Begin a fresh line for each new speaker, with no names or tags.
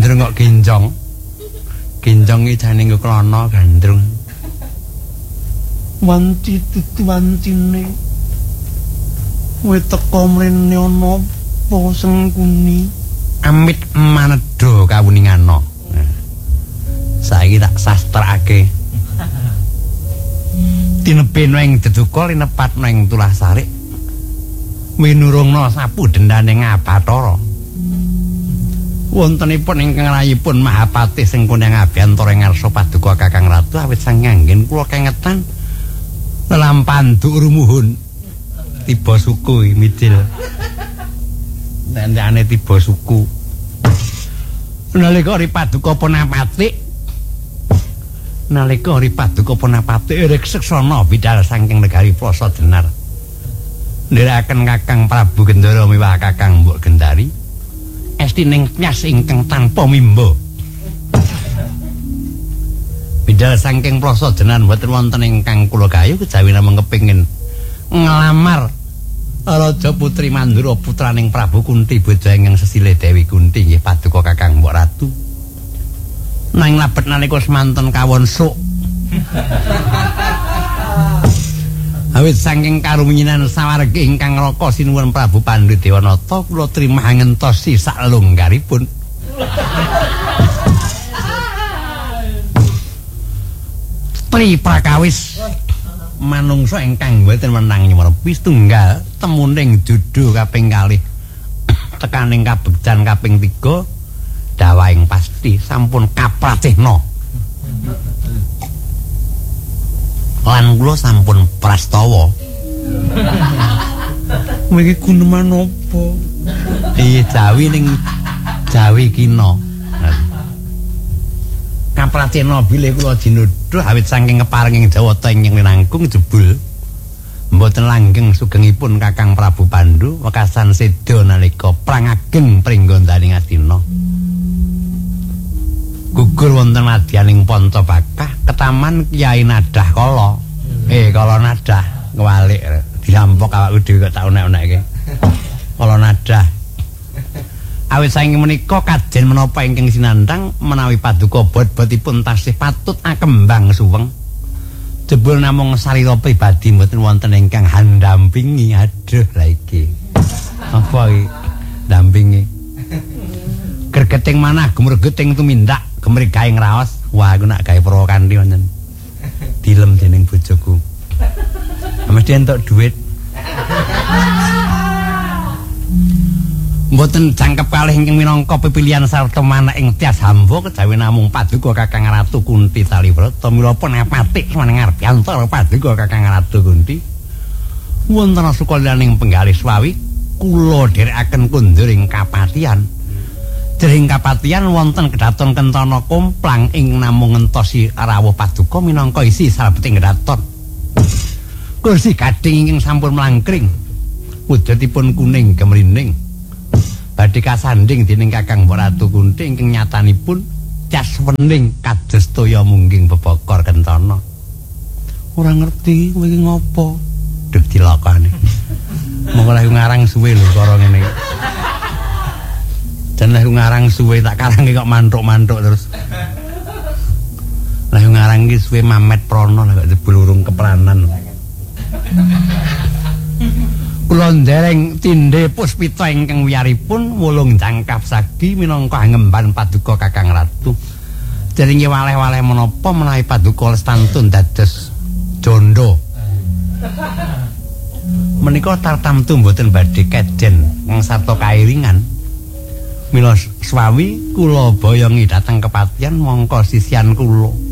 Gandrung kok genjong. Genjong iki jane nggo klana gandrung.
Wanci dudu wancine. Kowe teko mrene ana apa Sengkuni?
Amit manedha kawuningana. Saiki tak sastrakake. Tinebeno ing Deduka linepatno ing Tulah Sarik. Winurungna sapu dendane Ngabathara. Wontenipun ingkang rayipun Mahapati Sengkuni ngabiyantara ing ngarsa Paduka Kakang Ratu awit sang nganggen kula kengetan lelampahan nduk rumuhun tiba suku midil. Ndandane tiba suku. Nalika ri Paduka Panapati irik seksana bidhal saking negari Plasa Denar. Ndherekaken Kakang Prabu Gendara miwah Kakang Mbok Gendari estining nyas ingkang tanpa mimba. Bidhal saking Plasa Denar mboten wonten ingkang kula gayu kejawi namung kepengin nglamar Raja Putri Mandura putraning Prabu Kunti bojo ingkang sesile Dewi Kunti nggih Paduka Kakang Mbok Ratu. Nang labet nalika semanten kawon sok. Awit saking karumiyinaning sawargi ingkang raka sinuwun Prabu Pandhu Dewanata kula trimah ngentosi saklunggaripun. Tri prakawis manungsa ingkang boten menang nyumerepi setunggal temuning dudu kaping kalih tekaning kabegjan kaping 3 dawaing pasti sampun kapratihna lan kula sampun prastawa.
Iki guneman apa?
Iya Jawi ning Jawi kina. Kapratihna bilih kula jinuduh awit saking keparinging Jawata ingkang linangkung jebul mboten langgeng sugengipun Kakang Prabu Pandhu wekasan seda nalika prang ageng pringgondaning Astina. Gugur wonten madyaning Pancabakah ketaman Kyai Nadah Kala. Kala Nadah ngwalik dirampok awakku dhewe kok tak unek-unekke. Kala Nadah. Awit saking menika kajen menapa ingkang sinandhang menawi Paduka bot-botipun tasih patut akembang suweng. Jebul namung sarira pribadi mboten wonten ingkang handampingi. Aduh lha iki. Apa iki dampingi? Gregeting manah gumregeting tumindak gemrigaing raos. Wah aku nak gawe para kanthi wonten. Dilem dening bojoku. Mesti entuk dhuwit. Mboten jangkep kalih ingkang minangka pepilihan sarta manah ing tias hamba kejawi namung Paduka Kakang Ratu Kunti Talibrata mila Panapati maning ngarepantara Paduka Kakang Ratu Kunti. Wonten sukalaning penggalih swawi kula dherekaken kundur ing kapatihan. Jering kapatihan wonten kedaton Kentana Komplang ing namung ngentosi rawuh Paduka minangka isi salebeting kedaton. Kursi gading ingkang sampun mlangkring wujudipun kuning gemrining. Badhe kasanding dening Kakang Mbok Ratu Kunti ingkang nyatanipun cas wening kados toya mungging bebakor Kentana. Ora ngerti kowe iki ngopo? Duh dilakoni. Monggo lha ngarang suwe lho karo ngene iki. Dan lah ngarang suwe tak karangi kok mantuk-mantuk terus. Lah ngarang iki suwe Mamet Prono lah kok jebul urung kepranan. Kula ndereng tindhe puspita ingkang wiyaripun wulung jangkap sagi minangka ngemban Paduka Kakang Ratu. Jering waleh-waleh menapa menawi Paduka lestantun dados jondo. Menika tartamtu mboten badhe kejen wong sarta kairingan. Mila swawi kula boyongi dhateng kepatihan mongko sisian kula